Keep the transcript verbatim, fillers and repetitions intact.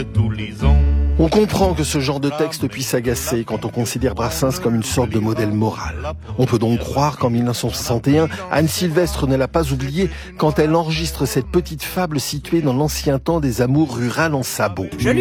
On comprend que ce genre de texte puisse agacer quand on considère Brassens comme une sorte de modèle moral. On peut donc croire qu'en mille neuf cent soixante et un, Anne Sylvestre ne l'a pas oublié quand elle enregistre cette petite fable située dans l'ancien temps des amours rurales en sabots.